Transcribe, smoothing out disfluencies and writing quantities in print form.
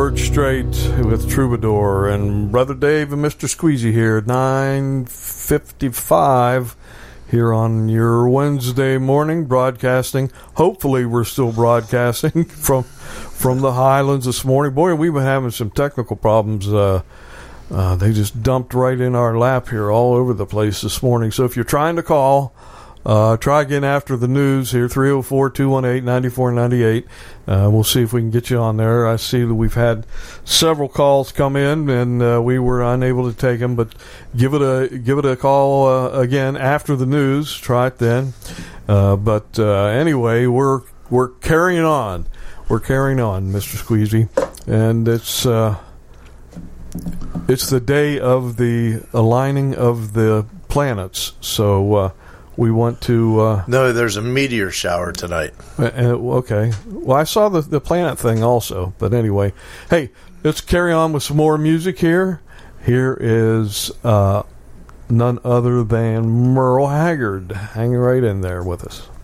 George Strait with Troubadour, and Brother Dave and Mr. Squeezy here at 9:55 here on your Wednesday morning broadcasting. Hopefully we're still broadcasting from the Highlands this morning. Boy, we've been having some technical problems. They just dumped right in our lap here all over the place this morning. So if you're trying to call, try again after the news here, 304-218-9498. We'll see if we can get you on there. I see that we've had several calls come in, and we were unable to take them, but give it a call again after the news. Try it then. But anyway, we're carrying on. We're carrying on, Mr. Squeezy, and it's the day of the aligning of the planets. So we want to... no, there's a meteor shower tonight. Okay. Well, I saw the planet thing also. But anyway, hey, let's carry on with some more music here. Here is none other than Merle Haggard hanging right in there with us.